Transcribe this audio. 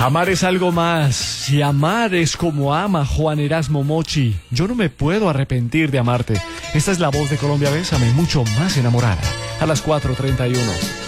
Amar es algo más. Si amar es como ama Juan Erasmo Mochi, yo no me puedo arrepentir de amarte. Esta es la voz de Colombia Bésame, mucho más enamorada. A las 4:31.